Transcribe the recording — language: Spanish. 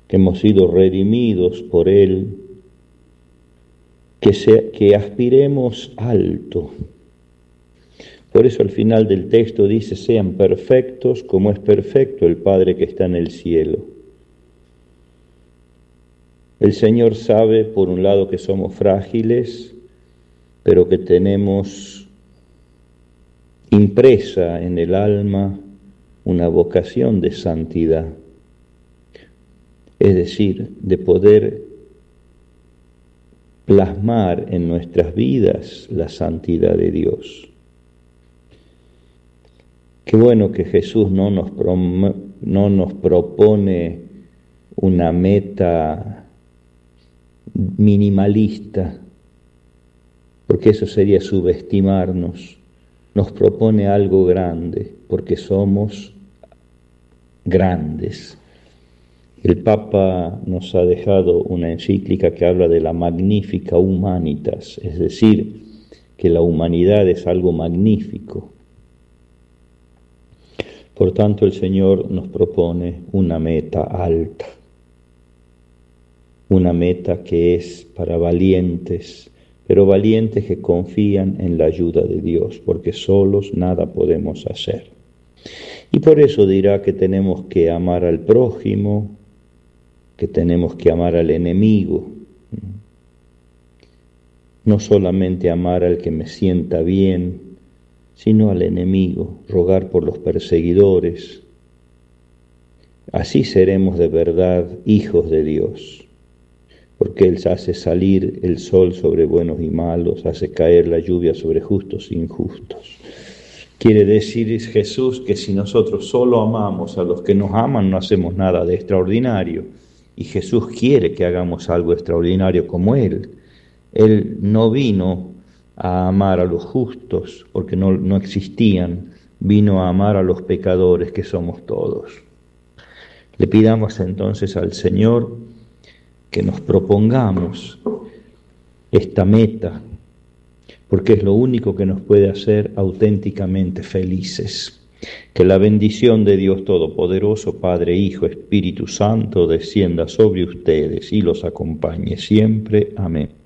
que hemos sido redimidos por Él, que aspiremos alto. Por eso al final del texto dice, sean perfectos como es perfecto el Padre que está en el cielo. El Señor sabe, por un lado, que somos frágiles, pero que tenemos impresa en el alma una vocación de santidad, es decir, de poder plasmar en nuestras vidas la santidad de Dios. Qué bueno que Jesús no nos propone una meta minimalista, porque eso sería subestimarnos. Nos propone algo grande, porque somos grandes. El Papa nos ha dejado una encíclica que habla de la Magnificat Humanitas, es decir, que la humanidad es algo magnífico. Por tanto, el Señor nos propone una meta alta, una meta que es para valientes, pero valientes que confían en la ayuda de Dios, porque solos nada podemos hacer. Y por eso dirá que tenemos que amar al prójimo, que tenemos que amar al enemigo, no solamente amar al que me sienta bien, sino al enemigo, rogar por los perseguidores. Así seremos de verdad hijos de Dios, porque Él hace salir el sol sobre buenos y malos, hace caer la lluvia sobre justos e injustos. Quiere decir Jesús que si nosotros solo amamos a los que nos aman, no hacemos nada de extraordinario. Y Jesús quiere que hagamos algo extraordinario como Él. Él no vino a amar a los justos, porque no existían, vino a amar a los pecadores que somos todos. Le pidamos entonces al Señor que nos propongamos esta meta, porque es lo único que nos puede hacer auténticamente felices. Que la bendición de Dios Todopoderoso, Padre, Hijo, Espíritu Santo, descienda sobre ustedes y los acompañe siempre. Amén.